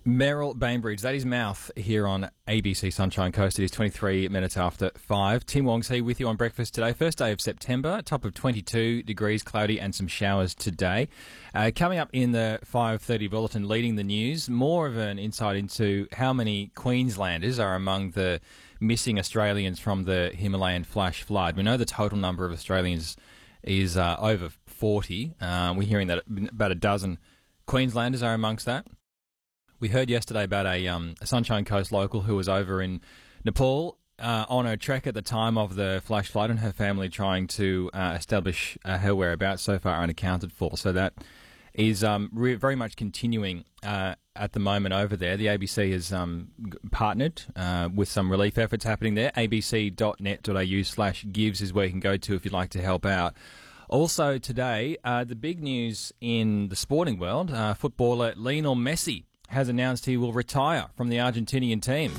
Merrill Bainbridge, that is Mouth here on ABC Sunshine Coast. It is 23 minutes after 5. Tim Wong's here with you on breakfast today. First day of September, top of 22 degrees, cloudy and some showers today. Coming up in the 5:30 bulletin, leading the news, more of an insight into how many Queenslanders are among the missing Australians from the Himalayan flash flood. We know the total number of Australians is over 40. We're hearing that about a dozen Queenslanders are amongst that. We heard yesterday about a Sunshine Coast local who was over in Nepal on a trek at the time of the flash flood, and her family trying to establish her whereabouts, so far unaccounted for. So that is very much continuing at the moment over there. The ABC has partnered with some relief efforts happening there. abc.net.au/gives is where you can go to if you'd like to help out. Also today, the big news in the sporting world, footballer Lionel Messi has announced he will retire from the Argentinian team.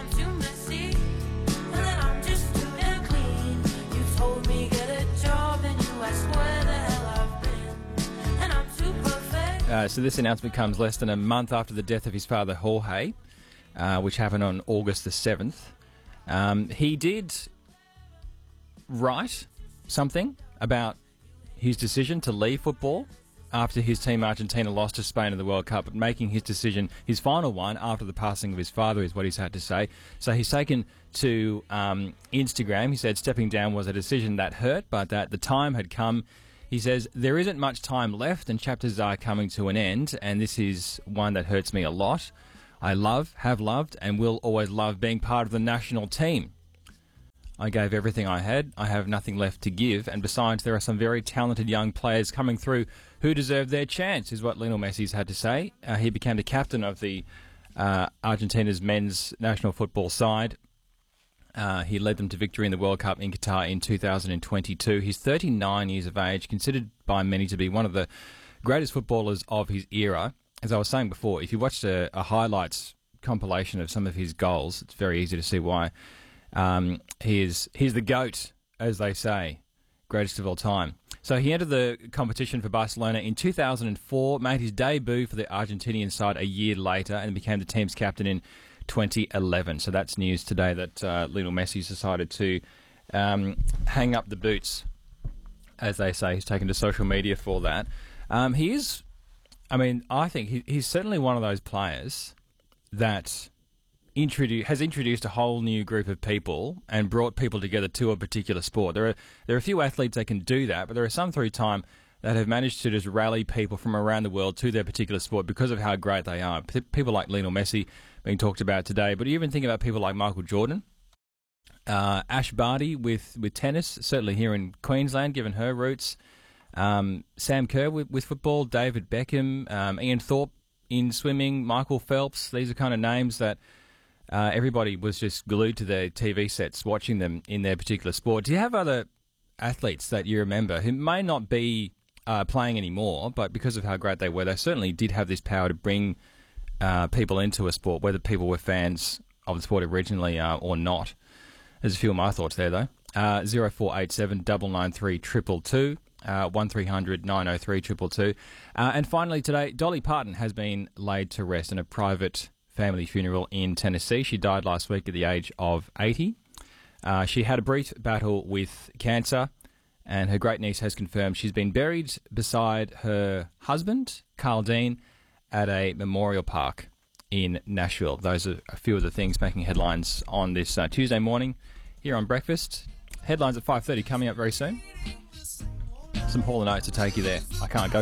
So this announcement comes less than a month after the death of his father, Jorge, which happened on August the 7th. He did write something about his decision to leave football after his team Argentina lost to Spain in the World Cup, but making his decision, his final one, after the passing of his father, is what he's had to say. So he's taken to Instagram. He said stepping down was a decision that hurt, but that the time had come. He says, there isn't much time left and chapters are coming to an end, and this is one that hurts me a lot. I have loved, and will always love being part of the national team. I gave everything I had. I have nothing left to give. And besides, there are some very talented young players coming through who deserve their chance, is what Lionel Messi's had to say. He became the captain of the Argentina's men's national football side. He led them to victory in the World Cup in Qatar in 2022. He's 39 years of age, considered by many to be one of the greatest footballers of his era. As I was saying before, if you watched a highlights compilation of some of his goals, it's very easy to see why. He's the GOAT, as they say, greatest of all time. So he entered the competition for Barcelona in 2004, made his debut for the Argentinian side a year later, and became the team's captain in 2011. So that's news today that Lionel Messi's decided to hang up the boots, as they say. He's taken to social media for that. I think he's certainly one of those players that has introduced a whole new group of people and brought people together to a particular sport. There are a few athletes that can do that, but there are some through time that have managed to just rally people from around the world to their particular sport because of how great they are. People like Lionel Messi being talked about today, but you even think about people like Michael Jordan, Ash Barty with tennis, certainly here in Queensland, given her roots, Sam Kerr with football, David Beckham, Ian Thorpe in swimming, Michael Phelps. These are kind of names that everybody was just glued to their TV sets watching them in their particular sport. Do you have other athletes that you remember who may not be playing anymore, but because of how great they were, they certainly did have this power to bring people into a sport, whether people were fans of the sport originally or not? There's a few of my thoughts there, though. 0487 993 222, 1300 903 222. And finally today, Dolly Parton has been laid to rest in a private family funeral in Tennessee. She died last week at the age of 80. She had a brief battle with cancer, and her great niece has confirmed she's been buried beside her husband, Carl Dean, at a memorial park in Nashville. Those are a few of the things making headlines on this Tuesday morning here on Breakfast. Headlines at 5:30 coming up very soon. Some Hall & Oates to take you there. I can't go